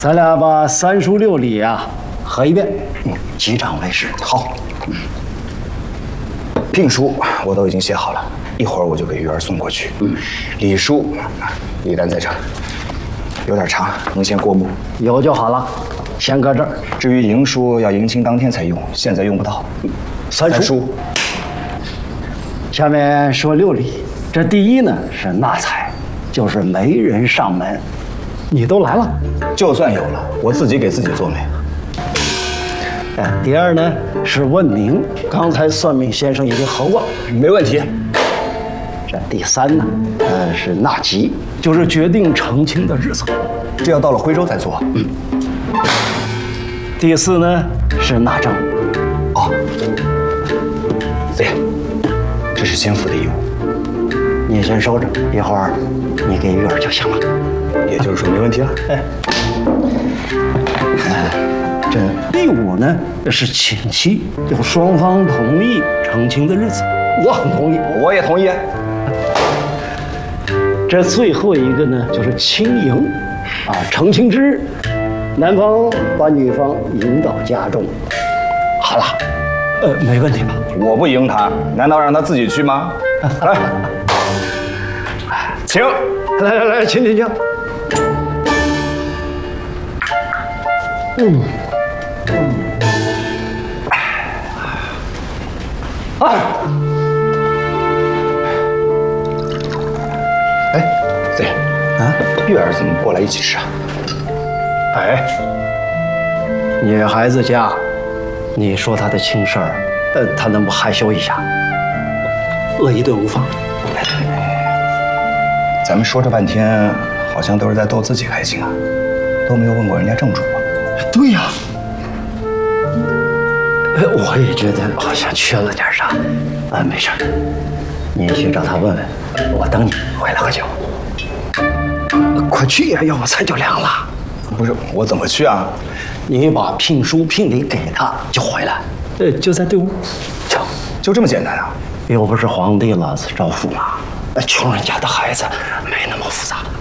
咱俩把三书六礼啊合一遍，击掌为誓。 好。聘书我都已经写好了，一会儿我就给玉儿送过去。礼书，礼单在这儿，有点长，您先过目。 有就好了，先搁这儿。 至于迎书，要迎亲当天才用，现在用不到。 三书。下面说六礼，这第一呢是纳采，就是媒人上门。你都来了， 就算有了，我自己给自己做媒。 第二呢是问名，刚才算命先生已经合过了， 没问题。 这第三呢，是纳吉，就是决定成亲的日子， 这要到了徽州再做。 第四呢是纳征。 哦，子夜，这是先父的义务， 你先收着，一会儿你给玉儿就行了。 也就是说没问题了。 这第五呢是请期，就双方同意成亲的日子，我很同意， 我也同意。 这最后一个呢就是亲迎，成亲之日，男方把女方迎到家中。好了，没问题吧？ 我不迎他，难道让他自己去吗？来，请， 来，请。 子夜玉儿怎么不过来一起吃啊？ 女孩子家，你说她的亲事儿，她能不害羞一下？饿一顿无妨。 咱们说这半天，好像都是在逗自己开心啊，都没有问过人家正主啊。 对呀，我也觉得好像缺了点啥。没事，你去找他问问，我等你回来喝酒。快去呀，要不菜就凉了。 不是，我怎么去啊？ 你把聘书聘礼给他就回来，就在队伍。 就这么简单啊？ 又不是皇帝了，招抚嘛。穷人家的孩子没那么复杂。